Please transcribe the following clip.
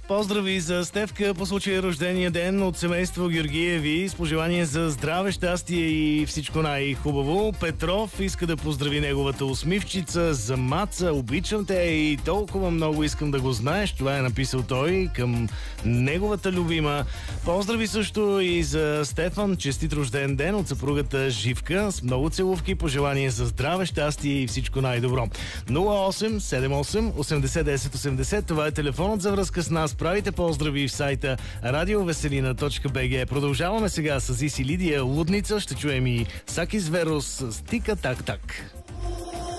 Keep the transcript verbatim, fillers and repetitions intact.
Поздрави за Стефка по случай рождения ден от семейство Георгиеви с пожелание за здраве, щастие и всичко най-хубаво. Петров иска да поздрави неговата усмивчица за Маца. Обичам те и толкова много искам да го знаеш. Това е написал той към неговата любима. Поздрави също и за Стефан. Честит рожден ден от съпругата Живка с много целувки. Пожелание за здраве, щастие и всичко най-добро. нула осем седем осем осемдесет десет осемдесет. Това е телефонът за връзка с нас. Правите поздрави в сайта радиовеселина точка бг. Продължаваме сега с Иси Лидия Лудница. Ще чуем и Сакис Верос с Тика Так Так.